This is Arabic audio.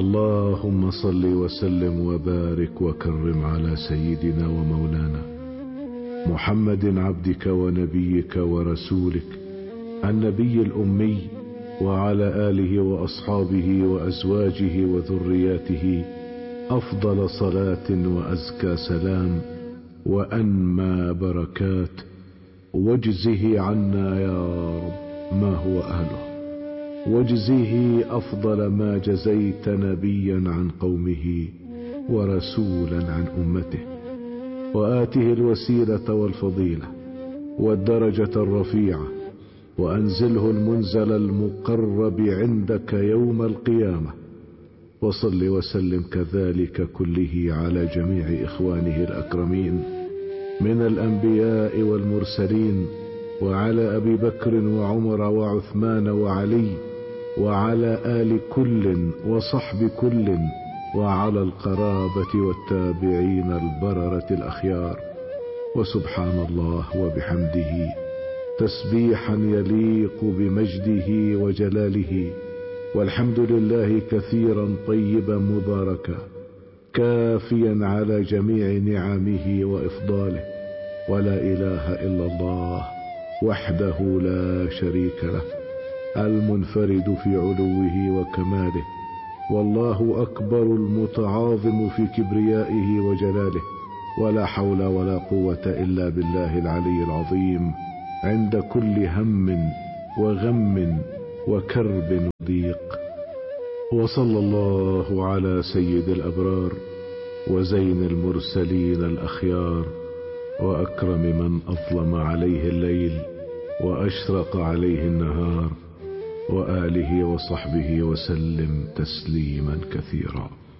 اللهم صل وسلم وبارك وكرم على سيدنا ومولانا محمد عبدك ونبيك ورسولك النبي الأمي، وعلى آله وأصحابه وأزواجه وذرياته أفضل صلاة وأزكى سلام وأنمى بركات، واجزه عنا يا رب ما هو أهله، واجزه أفضل ما جزيت نبيا عن قومه ورسولا عن أمته، وآته الوسيلة والفضيلة والدرجة الرفيعة، وأنزله المنزل المقرب عندك يوم القيامة. وصل وسلم كذلك كله على جميع إخوانه الأكرمين من الأنبياء والمرسلين، وعلى أبي بكر وعمر وعثمان وعلي، وعلى آل كل وصحب كل، وعلى القرابة والتابعين البررة الأخيار. وسبحان الله وبحمده تسبيحا يليق بمجده وجلاله، والحمد لله كثيرا طيبا مباركا كافيا على جميع نعمه وإفضاله، ولا إله إلا الله وحده لا شريك له المنفرد في علوه وكماله، والله أكبر المتعاظم في كبريائه وجلاله، ولا حول ولا قوة إلا بالله العلي العظيم عند كل هم وغم وكرب وضيق. وصلى الله على سيد الأبرار وزين المرسلين الأخيار، وأكرم من أظلم عليه الليل وأشرق عليه النهار، وآله وصحبه وسلم تسليما كثيرا.